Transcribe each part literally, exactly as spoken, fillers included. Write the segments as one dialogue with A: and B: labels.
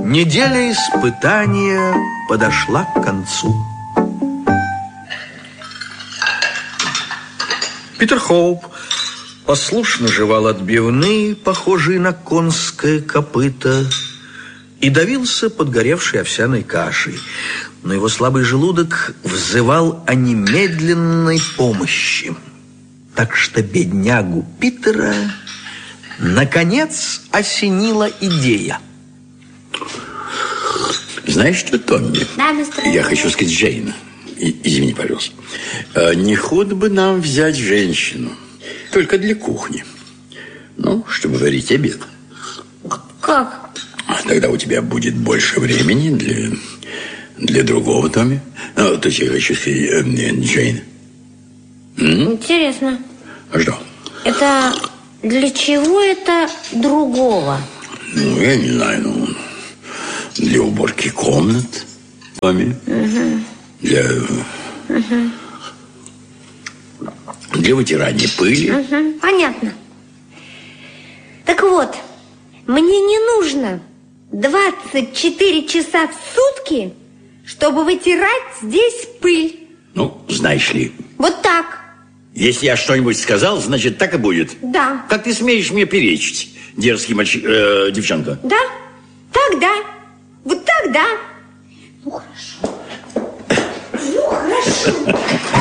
A: Неделя испытания подошла к концу. Питер Хоуп послушно жевал отбивные, похожие на конское копыто, и давился подгоревшей овсяной кашей. Но его слабый желудок взывал о немедленной помощи. Так что беднягу Питера наконец осенила идея.
B: Знаешь что, Томми?
C: Да, мистер.
B: Я хочу сказать Джейн. И, извини, пожалуйста. А не худо бы нам взять женщину. Только для кухни. Ну, чтобы варить обед.
C: Как?
B: Тогда у тебя будет больше времени для, для другого, Томми. Ну, то есть я хочу сказать, э, Джейн. М?
C: Интересно.
B: А что?
C: Это для чего это другого?
B: Ну, я не знаю, ну, для уборки комнат, Томми.
C: Угу.
B: Для...
C: Угу.
B: Для вытирания пыли.
C: Угу. Понятно. Так вот, мне не нужно двадцать четыре часа в сутки, чтобы вытирать здесь пыль.
B: Ну, знаешь ли...
C: Вот так.
B: Если я что-нибудь сказал, значит, так и будет.
C: Да.
B: Как ты смеешь мне перечить, дерзкий мальчик, э, девчонка?
C: Да? Так, да. Вот так, да. Ну, хорошо. Ну, хорошо.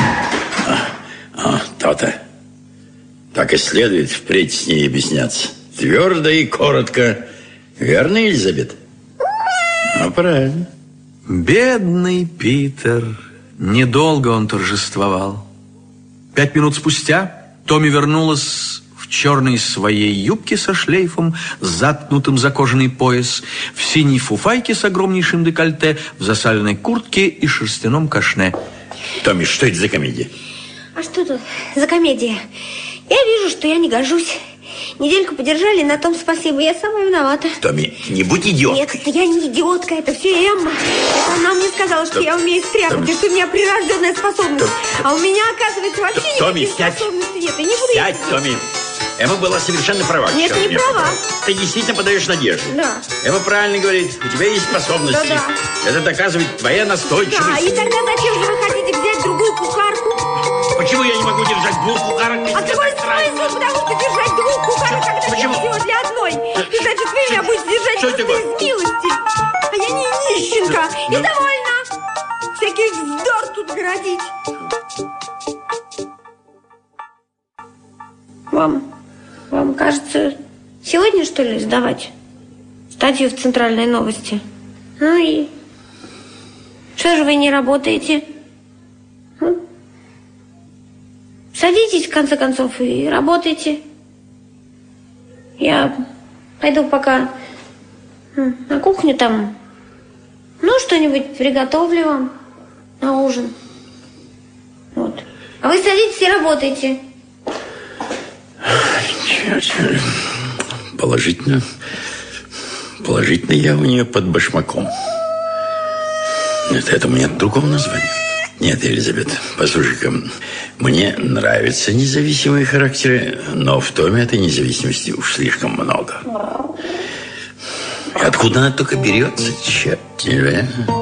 B: А, то-то. Так и следует впредь с ней объясняться. Твердо и коротко. Верно, Елизабет? Ну, правильно.
A: Бедный Питер. Недолго он торжествовал. Пять минут спустя Томми вернулась в черной своей юбке со шлейфом, заткнутым за кожаный пояс, в синей фуфайке с огромнейшим декольте, в засаленной куртке и шерстяном кашне.
B: Томми, что это за комедия?
C: А что тут за комедия? Я вижу, что я не гожусь. Недельку подержали, на том спасибо. Я сама виновата.
B: Томми, не будь идиоткой.
C: Нет, это я не идиотка, это все Эмма. Это она мне сказала, что Том... я умею стряпать, Том... что у меня прирожденная способность. Том... А у меня, оказывается, вообще
B: Томми,
C: никаких
B: сядь.
C: способностей нет. Я не буду
B: сядь, Томми. Эмма была совершенно права.
C: Нет, не права.
B: Ты действительно подаешь надежду.
C: Да.
B: Эмма правильно говорит, у тебя есть способности.
C: Да, да.
B: Это доказывает твоя настойчивость.
C: Да, и тогда зачем же вы хотите взять другую кухарку?
B: Почему я не могу держать двух кухарок?
C: А какой смысл? Потому что держать двух кухарок, когда
B: Почему?
C: нет всего для одной. И значит, вы меня будете держать
B: Что
C: просто
B: такое?
C: из милости. А я не нищенка. И
B: Ну?
C: довольна. Всякий вздор тут городить. Вам, вам кажется, сегодня, что ли, сдавать статью в Центральной новости? Ну и что же вы не работаете? М? Садитесь, в конце концов, и работайте. Я пойду пока на кухню там, ну, что-нибудь приготовлю вам на ужин. Вот. А вы садитесь и работайте.
B: Черт, положительно, положительно я у нее под башмаком. Это, этому нет другого названия. Нет, Елизабет, послушай-ка, мне нравятся независимые характеры, но в Томе этой независимости уж слишком много. Откуда она только берется, черт, не знаю.